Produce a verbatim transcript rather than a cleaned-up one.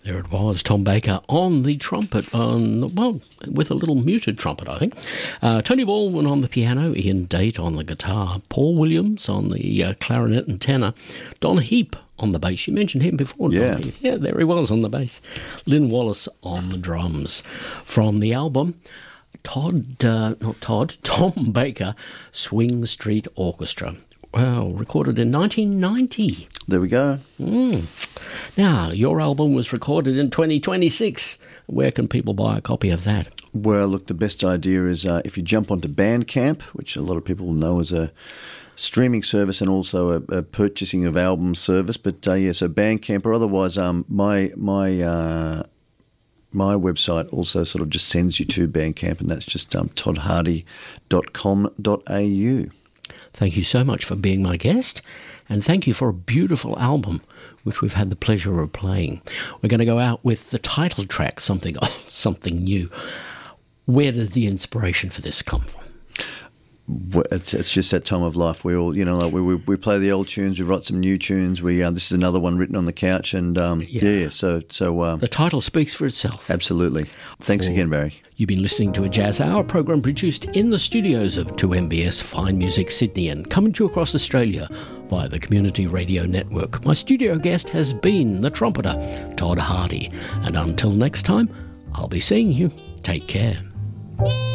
There it was, Tom Baker on the trumpet, on, well, with a little muted trumpet, I think. Uh, Tony Baldwin on the piano, Ian Date on the guitar, Paul Williams on the uh, clarinet and tenor, Don Heap on the bass. You mentioned him before, yeah. Don Heap. Yeah, there he was on the bass. Lynn Wallace on the drums. From the album, Todd, uh, not Todd, Tom Baker, Swing Street Orchestra. Wow, recorded in nineteen ninety. There we go. Mm. Now, your album was recorded in twenty twenty-six. Where can people buy a copy of that? Well, look, the best idea is uh, if you jump onto Bandcamp, which a lot of people know as a streaming service and also a, a purchasing of album service. But, uh, yeah, so Bandcamp or otherwise um, my my uh, my website also sort of just sends you to Bandcamp, and that's just um, todd hardy dot com dot a u. Thank you so much for being my guest, and thank you for a beautiful album, which we've had the pleasure of playing. We're going to go out with the title track, Something oh, Something New. Where did the inspiration for this come from? It's, it's just that time of life. We all, you know, like we, we we play the old tunes, we write some new tunes. We uh, this is another one written on the couch, and um, yeah. yeah, so so uh, the title speaks for itself. Absolutely. Thanks for, again, Barry. You've been listening to a Jazz Hour program produced in the studios of two M B S Fine Music Sydney and coming to you across Australia via the Community Radio Network. My studio guest has been the trumpeter Todd Hardy, and until next time, I'll be seeing you. Take care.